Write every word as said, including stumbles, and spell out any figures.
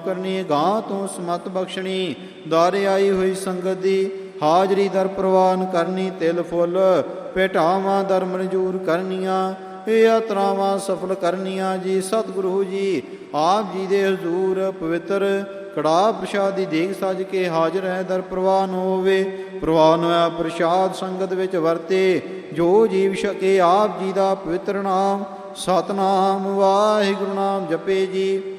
ਕਰਨੀ, ਗਾਂ ਤੋਂ ਸਮਤ ਬਖਸ਼ਣੀ, ਦਾਰੇ ਆਈ ਹੋਈ ਸੰਗਤ ਦੀ ਹਾਜ਼ਰੀ ਦਰ ਪ੍ਰਵਾਨ ਕਰਨੀ, ਤਿਲ ਫੁੱਲ ਭੇਟਾਵਾਂ ਦਰ ਮਨਜੂਰ ਕਰਨੀਆਂ, ਇਹ ਯਾਤਰਾਵਾਂ ਸਫਲ ਕਰਨੀਆਂ ਜੀ। ਸਤਿਗੁਰੂ ਜੀ ਆਪ ਜੀ ਦੇ ਹਜ਼ੂਰ ਪਵਿੱਤਰ ਕੜਾਹ ਪ੍ਰਸ਼ਾਦ ਦੀ ਦੇਗ ਸੱਜ ਕੇ ਹਾਜ਼ਰ ਹੈ, ਦਰ ਪ੍ਰਵਾਨ ਹੋਵੇ। ਪ੍ਰਵਾਨ ਹੋਇਆ ਪ੍ਰਸ਼ਾਦ ਸੰਗਤ ਵਿੱਚ ਵਰਤੇ, ਜੋ ਜੀਵ ਛਕੇ ਆਪ ਜੀ ਦਾ ਪਵਿੱਤਰ ਨਾਮ ਸਤਿਨਾਮ ਵਾਹਿਗੁਰੂ ਨਾਮ ਜਪੇ ਜੀ।